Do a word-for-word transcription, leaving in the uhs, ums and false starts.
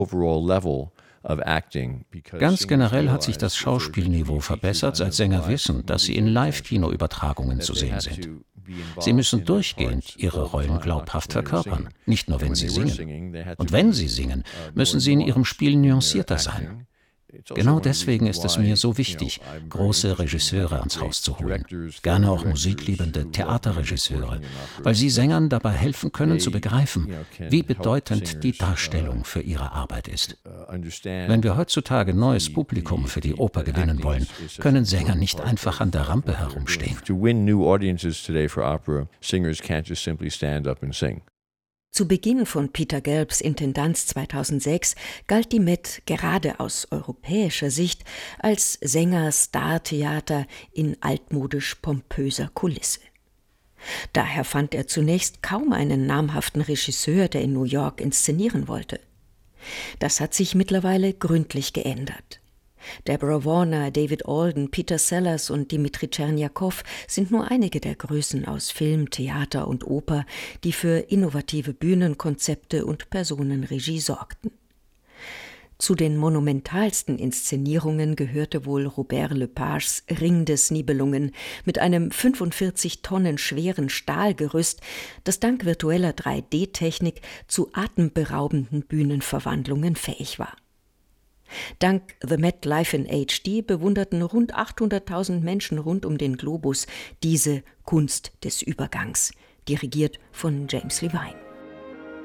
Ganz generell hat sich das Schauspielniveau verbessert, seit Sänger wissen, dass sie in Live-Kino-Übertragungen zu sehen sind. Sie müssen durchgehend ihre Rollen glaubhaft verkörpern, nicht nur wenn sie singen. Und wenn sie singen, müssen sie in ihrem Spiel nuancierter sein. Genau deswegen ist es mir so wichtig, große Regisseure ans Haus zu holen, gerne auch musikliebende Theaterregisseure, weil sie Sängern dabei helfen können zu begreifen, wie bedeutend die Darstellung für ihre Arbeit ist. Wenn wir heutzutage neues Publikum für die Oper gewinnen wollen, können Sänger nicht einfach an der Rampe herumstehen. Zu Beginn von Peter Gelbs Intendanz zweitausendsechs galt die Met gerade aus europäischer Sicht als Sänger-Star-Theater in altmodisch pompöser Kulisse. Daher fand er zunächst kaum einen namhaften Regisseur, der in New York inszenieren wollte. Das hat sich mittlerweile gründlich geändert. Deborah Warner, David Alden, Peter Sellers und Dmitri Tscherniakow sind nur einige der Größen aus Film, Theater und Oper, die für innovative Bühnenkonzepte und Personenregie sorgten. Zu den monumentalsten Inszenierungen gehörte wohl Robert Lepages Ring des Nibelungen mit einem fünfundvierzig Tonnen schweren Stahlgerüst, das dank virtueller drei D Technik zu atemberaubenden Bühnenverwandlungen fähig war. Dank The Met Live in H D bewunderten rund achthunderttausend Menschen rund um den Globus diese Kunst des Übergangs, dirigiert von James Levine.